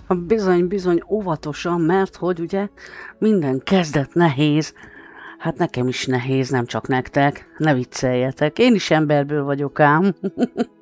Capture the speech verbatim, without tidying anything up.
Bizony, bizony, óvatosan, mert hogy ugye minden kezdet nehéz. Hát nekem is nehéz, nem csak nektek. Ne vicceljetek. Én is emberből vagyok ám.